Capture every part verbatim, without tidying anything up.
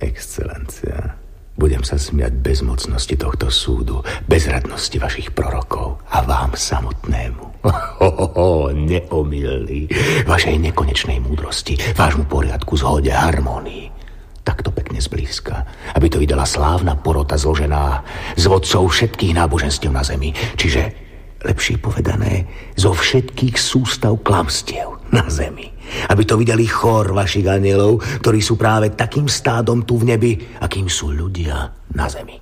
Excelencia, budem sa smiať bezmocnosti tohto súdu, bezradnosti vašich prorokov a vám samotnému. Hohoho, neomylný, vašej nekonečnej múdrosti, vášmu poriadku, zhode, harmonii. Takto pekne zblízka, aby to videla slávna porota zložená z vodcov všetkých náboženstiev na zemi, čiže, lepšie povedané, zo všetkých sústav klamstiev na zemi. Aby to videli chór vašich anielov, ktorí sú práve takým stádom tu v nebi, akým sú ľudia na zemi.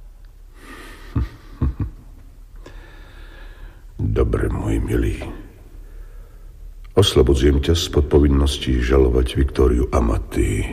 Dobre, môj milý. Oslobodzujem ťa spod povinnosti žalovať Viktóriu Amati.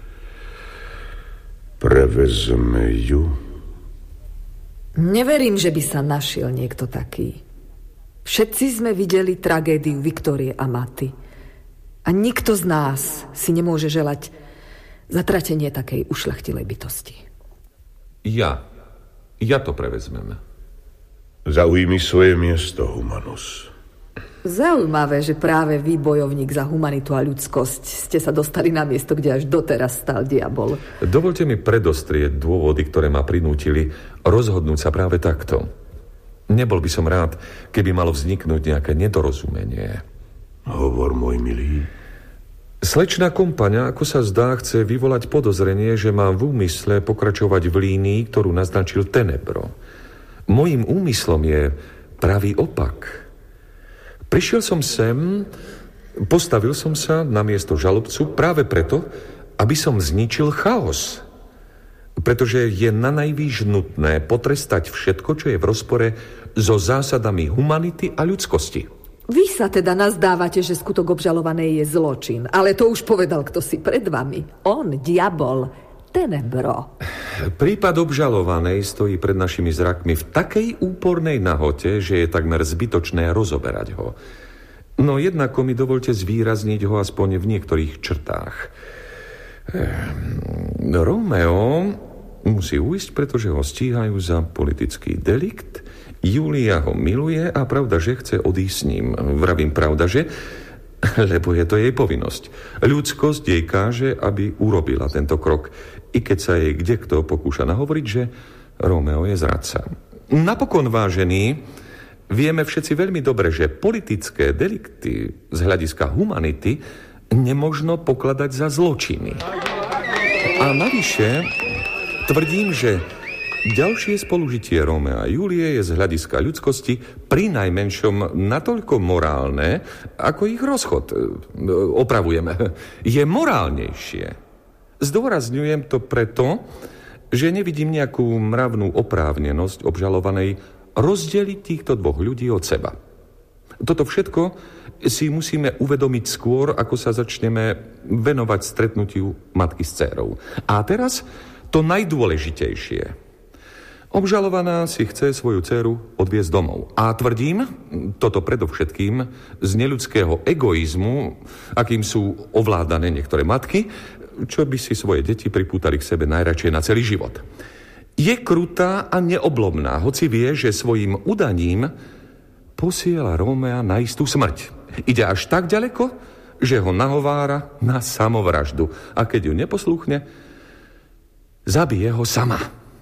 Prevezme ju. Neverím, že by sa našiel niekto taký. Všetci sme videli tragédiu Viktórie Amati. A nikto z nás si nemôže želať zatratenie takej ušľachtilej bytosti. Ja. Ja to prevezmem. Zaujmi svoje miesto, Humanus. Zaujímavé, že práve vy, bojovník za humanitu a ľudskosť, ste sa dostali na miesto, kde až doteraz stál diabol. Dovoľte mi predostrieť dôvody, ktoré ma prinútili rozhodnúť sa práve takto. Nebol by som rád, keby malo vzniknúť nejaké nedorozumenie. Hovor, môj milý. Slečná Kompaňa, ako sa zdá, chce vyvolať podozrenie, že mám v úmysle pokračovať v línii, ktorú naznačil Tenebro. Mojím úmyslom je pravý opak. Prišiel som sem, postavil som sa na miesto žalobcu práve preto, aby som zničil chaos. Pretože je nanajvýš nutné potrestať všetko, čo je v rozpore so zásadami humanity a ľudskosti. Vy sa teda nazdávate, že skutok obžalovanej je zločin, ale to už povedal kto si pred vami. On, diabol, Tenebro. Prípad obžalovanej stojí pred našimi zrakmi v takej úpornej nahote, že je takmer zbytočné rozoberať ho. No jednako mi dovolte zvýrazniť ho aspoň v niektorých črtách. Romeo musí ujsť, pretože ho stíhajú za politický delikt. Julia ho miluje a pravda, že chce odísť s ním. Vravím pravda, že? Lebo je to jej povinnosť. Ľudskosť jej káže, aby urobila tento krok. I keď sa jej kdekto pokúša nahovoriť, že Romeo je zradca. Napokon, vážení, vieme všetci veľmi dobre, že politické delikty z hľadiska humanity nemožno pokladať za zločiny. A navyše tvrdím, že ďalšie spolužitie Rómea a Julie je z hľadiska ľudskosti prinajmenšom natoľko morálne, ako ich rozchod. Opravujeme. Je morálnejšie. Zdôrazňujem to preto, že nevidím nejakú mravnú oprávnenosť obžalovanej rozdeliť týchto dvoch ľudí od seba. Toto všetko si musíme uvedomiť skôr, ako sa začneme venovať stretnutiu matky s dcérou. A teraz to najdôležitejšie. Obžalovaná si chce svoju dceru odviesť domov. A tvrdím, toto predovšetkým z neľudského egoizmu, akým sú ovládané niektoré matky, čo by si svoje deti pripútali k sebe najradšej na celý život. Je krutá a neoblomná, hoci vie, že svojim udaním posiela Rómea na istú smrť. Ide až tak ďaleko, že ho nahovára na samovraždu. A keď ju neposlúchne, zabije ho sama.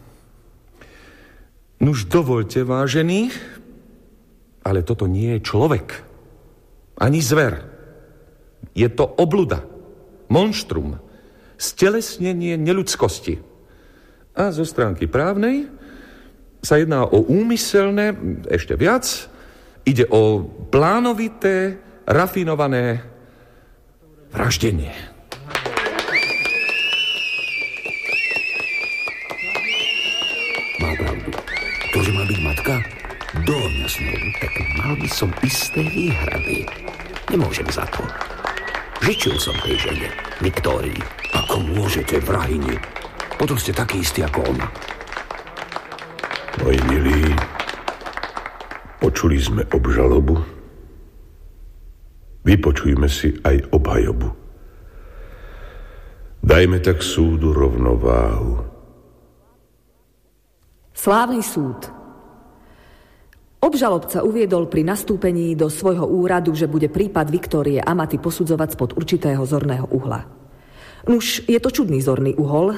Nuž dovoľte, vážený, ale toto nie je človek. Ani zver. Je to obluda. Monštrum. Stelesnenie neľudskosti. A zo stránky právnej sa jedná o úmyselné, ešte viac, ide o plánovité, rafinované vraždenie. Má pravdu. To, že má byť matka? Dosť jasné. Tak mal by som isté výhrady. Nemôžem za to. Žičil som tej žene, Viktórii. Ako môžete, vrahini? Potom ste taký istý ako ona. Moji milí, počuli sme obžalobu. Vypočujme si aj obhajobu. Dajme tak súdu rovnováhu. Slávny súd. Obžalobca uviedol pri nastúpení do svojho úradu, že bude prípad Viktórie Amati posudzovať spod určitého zorného uhla. Nuž, je to čudný zorný uhol,